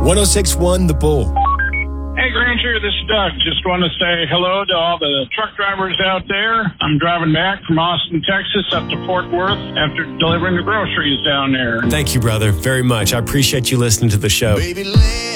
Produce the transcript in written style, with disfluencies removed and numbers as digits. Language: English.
1061 The Bull. Hey, Granger, this is Doug. Just want to say hello to all the truck drivers out there. I'm driving back from Austin, Texas up to Fort Worth after delivering the groceries down there. Thank you, brother, very much. I appreciate you listening to the show.